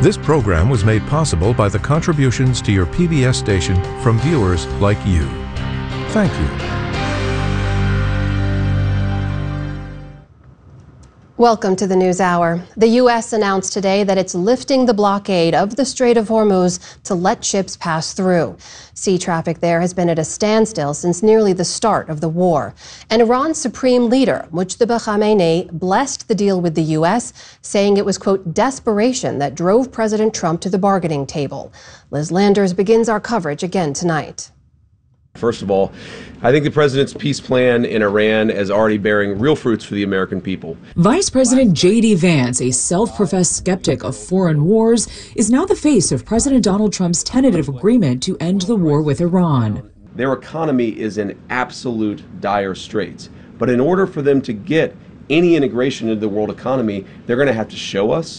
This program was made possible by the contributions to your PBS station from viewers like you. Thank you. Welcome to the News Hour. The U.S. announced today that it's lifting the blockade of the Strait of Hormuz to let ships pass through. Sea traffic there has been at a standstill since nearly the start of the war. And Iran's supreme leader, Mujtaba Khamenei, blessed the deal with the U.S., saying it was, quote, desperation that drove President Trump to the bargaining table. Liz Landers begins our coverage again tonight. First of all, I think the president's peace plan in Iran is already bearing real fruits for the American people. Vice President J.D. Vance, a self-professed skeptic of foreign wars, is now the face of President Donald Trump's tentative agreement to end the war with Iran. Their economy is in absolute dire straits. But in order for them to get any integration into the world economy, they're going to have to show us